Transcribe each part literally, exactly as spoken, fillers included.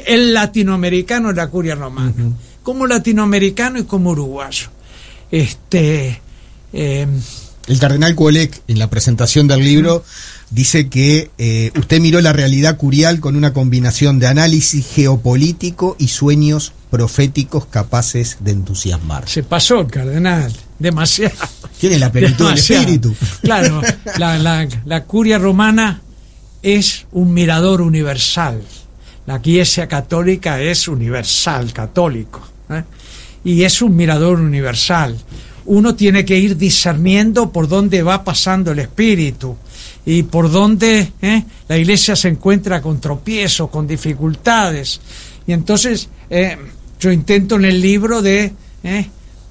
soy el latinoamericano de la curia romana, uh-huh. como latinoamericano y como uruguayo. Este, eh, el cardenal Kuolek, en la presentación del libro, uh-huh. dice que eh, usted miró la realidad curial con una combinación de análisis geopolítico y sueños proféticos capaces de entusiasmar. Se pasó el cardenal, demasiado. Tiene la plenitud demasiado. Del espíritu. Claro, la, la, la curia romana es un mirador universal. La Iglesia católica es universal, católico, ¿eh? Y es un mirador universal. Uno tiene que ir discerniendo por dónde va pasando el espíritu y por dónde ¿eh? la Iglesia se encuentra con tropiezos, con dificultades. Y entonces eh, yo intento en el libro de eh,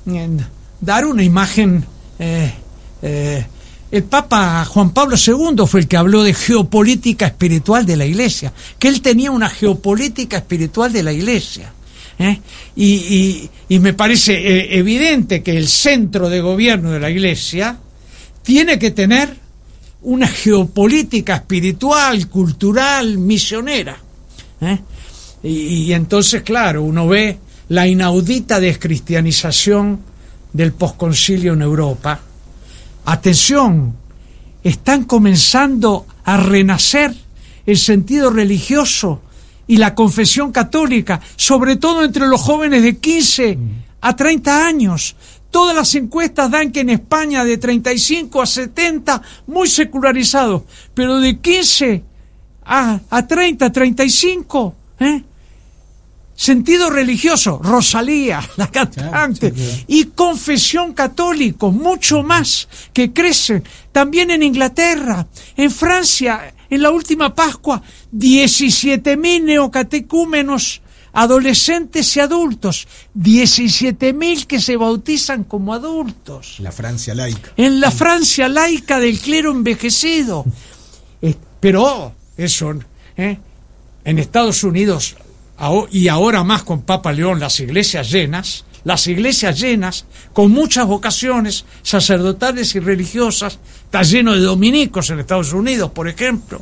dar una imagen. Eh, eh, el Papa Juan Pablo segundo fue el que habló de geopolítica espiritual de la Iglesia, que él tenía una geopolítica espiritual de la Iglesia. ¿eh? Y, y, y me parece eh, evidente que el centro de gobierno de la Iglesia tiene que tener una geopolítica espiritual, cultural, misionera. ¿eh? Y, y entonces, claro, uno ve la inaudita descristianización del posconcilio en Europa. Atención, están comenzando a renacer el sentido religioso y la confesión católica, sobre todo entre los jóvenes de quince a treinta años. Todas las encuestas dan que en España de treinta y cinco a setenta, muy secularizados, pero de quince a, a treinta, treinta y cinco, ¿eh? Sentido religioso, Rosalía, la cantante, claro, sí, claro. Y confesión católico, mucho más, que crecen. También en Inglaterra, en Francia, en la última Pascua, diecisiete mil neocatecúmenos, adolescentes y adultos, diecisiete mil que se bautizan como adultos. La Francia laica. En la Francia laica del clero envejecido. Eh, pero eso, eh, en Estados Unidos... y ahora más con Papa León, las iglesias llenas, las iglesias llenas, con muchas vocaciones sacerdotales y religiosas. Está lleno de dominicos en Estados Unidos, por ejemplo.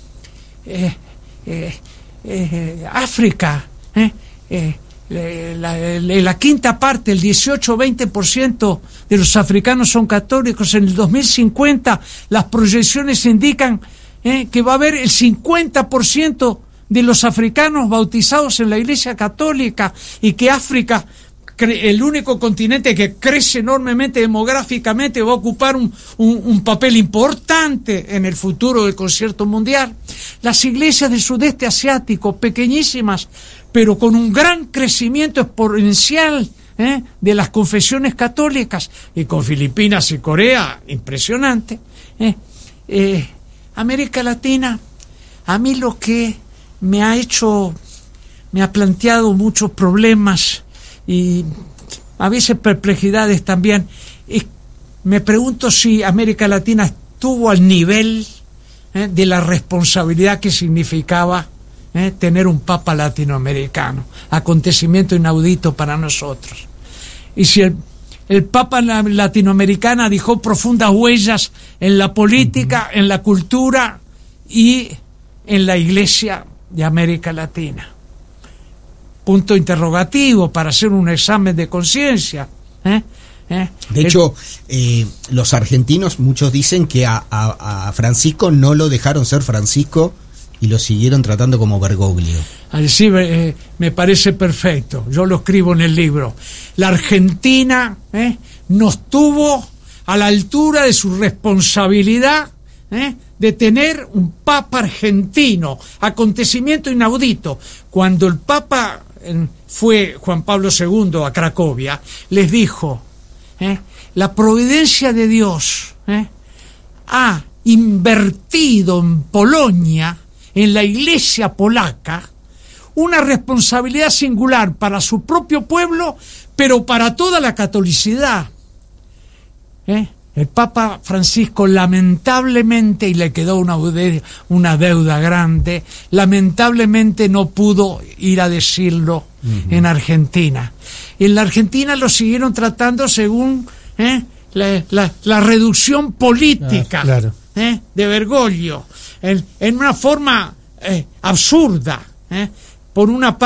Eh, eh, eh, África, eh, eh, la, la, la quinta parte, el dieciocho a veinte por ciento de los africanos son católicos. En el dos mil cincuenta las proyecciones indican eh, que va a haber el cincuenta por ciento de los africanos bautizados en la Iglesia Católica, y que África, el único continente que crece enormemente demográficamente, va a ocupar un, un, un papel importante en el futuro del concierto mundial. Las iglesias del sudeste asiático, pequeñísimas, pero con un gran crecimiento exponencial ¿eh? de las confesiones católicas, y con Filipinas y Corea, impresionante. ¿eh? Eh, América Latina, a mí lo que me ha hecho, me ha planteado muchos problemas y a veces perplejidades también. Y me pregunto si América Latina estuvo al nivel eh, de la responsabilidad que significaba eh, tener un Papa latinoamericano, acontecimiento inaudito para nosotros. Y si el, el Papa latinoamericano dejó profundas huellas en la política, uh-huh. en la cultura y en la Iglesia de América Latina. Punto interrogativo para hacer un examen de conciencia. ¿eh? ¿Eh? De El... hecho, eh, los argentinos, muchos dicen que a, a, a Francisco no lo dejaron ser Francisco y lo siguieron tratando como Bergoglio. Así eh, me parece perfecto. Yo lo escribo en el libro. La Argentina eh, no estuvo a la altura de su responsabilidad ¿eh? de tener un Papa argentino, acontecimiento inaudito. Cuando el Papa eh, fue Juan Pablo segundo a Cracovia, les dijo, eh, la providencia de Dios eh, ha invertido en Polonia, en la iglesia polaca, una responsabilidad singular para su propio pueblo, pero para toda la catolicidad. ¿Eh? El Papa Francisco, lamentablemente, y le quedó una, una deuda grande, lamentablemente no pudo ir a decirlo uh-huh. en Argentina. En la Argentina lo siguieron tratando según ¿eh? la, la, la reducción política ah, claro. ¿eh? de Bergoglio, en, en una forma eh, absurda, ¿eh? por una parte